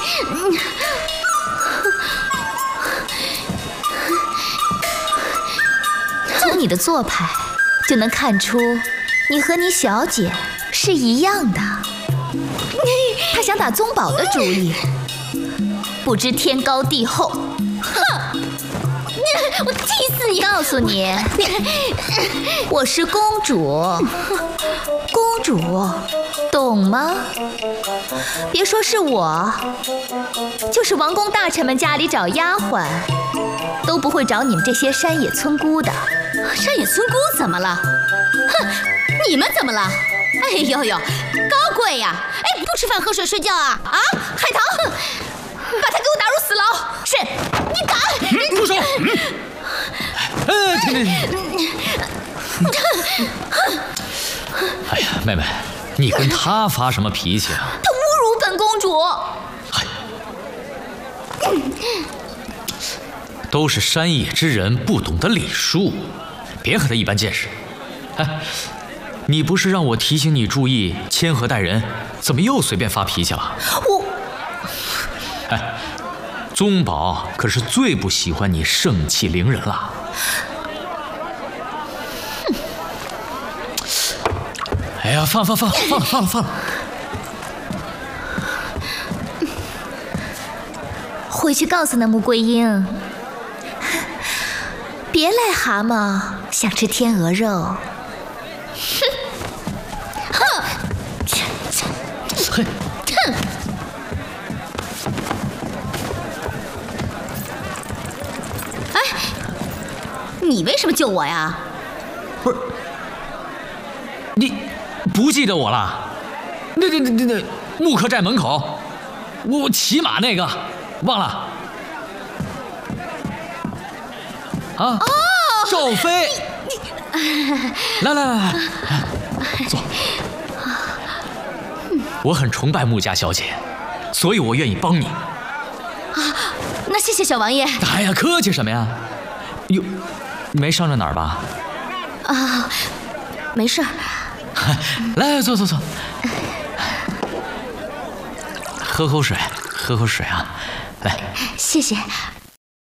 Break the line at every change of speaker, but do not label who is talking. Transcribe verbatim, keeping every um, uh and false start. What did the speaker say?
从你的做派就能看出，你和你小姐是一样的。他想打宗保的主意，不知天高地厚。哼！我气死你！告诉你，我是公主，公主，懂吗？别说是我，就是王公大臣们家里找丫鬟，都不会找你们这些山野村姑的。
山野村姑怎么了？哼，你们怎么了？哎呦呦，高贵呀！哎，不吃饭喝水睡觉啊？啊，海棠，把他给我打入死牢！是，你敢？
住手！哎，停停停！哎呀，妹妹，你跟他发什么脾气啊？
他侮辱本公主！
哎，都是山野之人，不懂得礼数，别和他一般见识。哎，你不是让我提醒你注意谦和待人，怎么又随便发脾气了？
我，
哎，宗保可是最不喜欢你盛气凌人了。
哼！
哎呀，放放放放了放了放了！
回去告诉那穆桂英，别癞蛤蟆想吃天鹅肉。哼！哼！
嘿！
哼！
哎，你为什么救我呀？
不是，你不记得我了？那那那那那木客栈门口，我骑马那个，忘了？啊！哦，赵飞，来来来来，坐。我很崇拜穆家小姐，所以我愿意帮你。
啊，那谢谢小王爷。
哎呀，客气什么呀？哟，没伤着哪儿吧？
啊，没事儿。
来，坐坐坐。喝口水，喝口水啊！来，
谢谢。